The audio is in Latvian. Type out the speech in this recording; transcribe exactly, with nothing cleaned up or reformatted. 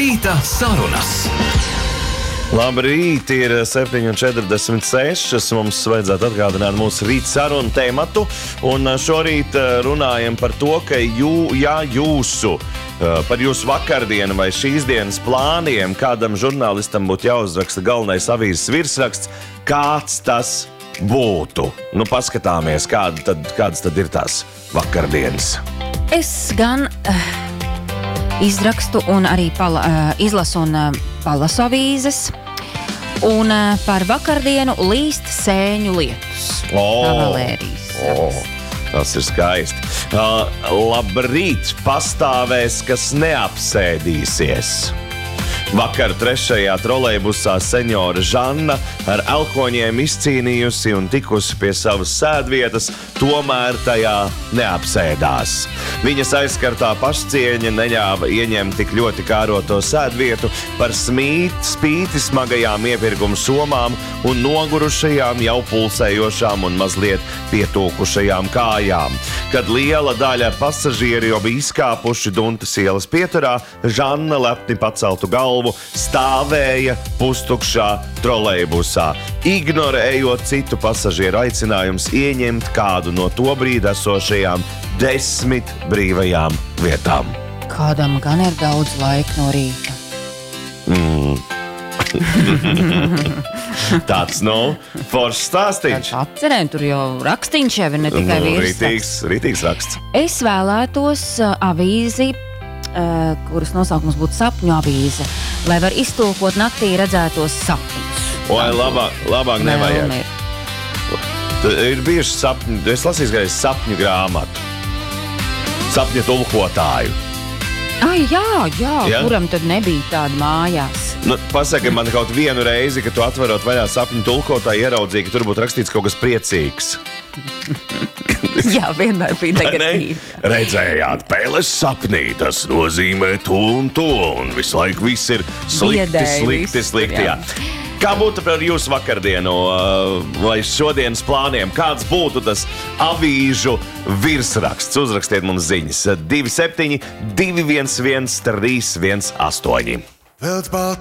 Rīta sarunas. Labrīt, ir septiņi četrdesmit seši. Mums vajadzētu atgādināt mūsu rīta sarunu tēmatu. Un šorīt runājam par to, ka jū, jā, jūsu, par jūsu vakardienu vai šīs dienas plāniem kādam žurnālistam būtu jāuzraksta galvenais avīzes virsraksts, kāds tas būtu. Nu, paskatāmies, kāda tad, kādas tad ir tās vakardienas. Es gan uh, izrakstu un arī pala, uh, izlasu un uh, palasu avīzes. Un uh, par vakardienu līst sēņu lietus. Oh, oh, tas ir skaisti. Uh, labrīt, pastāvēs, kas neapsēdīsies. Vakar trešajā trolejbusā seņora Žanna ar elkoņiem izcīnījusi un tikusi pie savas sēdvietas, tomēr tajā neapsēdās. Viņas aizskartā pašcieņa neļāva ieņemt tik ļoti kāroto sēdvietu par smīt, spīti smagajām iepirkuma somām un nogurušajām, jau pulsējošām un mazliet pietūkušajām kājām. Kad liela daļa pasažieri jau bija izkāpuši Duntas ielas pieturā, Žanna lepni paceltu galvu stāvēja pustukšā trolejbusā, ignorējot citu pasažieru aicinājums ieņemt kādu no to brīdi esošajām desmit brīvajām vietām. Kādam gan ir daudz laika no rīta. Mm. Tāds, nu, foršs stāstīns. Atcerēm, tur jau rakstīns jau ir ne tikai nu, virsraksts. Rītīgs, rītīgs raksts. Es vēlētos uh, avīzi, uh, kuras nosaukums būtu sapņu avīze, lai var iztulkot naktī redzētos sapņus. Oi, labāk, labāk nevajag. Ir. ir bijuši sapņi, es lasīju, ka ir sapņu grāmatu. Sapņu tulkotāju. Ai, jā, jā, ja? Kuram tad nebija tāda mājās? Nu, pasaki man kaut vienu reizi, kad tu atverot vaļā sapņu tulkotāju, ieraudzīji, ka tur būtu rakstīts kaut kas priecīgs. Jā, vienmēr bija negatīvi. Redzējāt, pēles sapnī, tas nozīmē to un to, un visu laiku viss ir slikti, Biedēji, slikti, viss, slikti, jā. jā. Kā būtu par jūsu vakardienu vai šodienas plāniem? Kāds būtu tas avīžu virsraksts? Uzrakstiet mums ziņas divi septiņi, divi viens viens, trīs viens astoņi. Velc baltu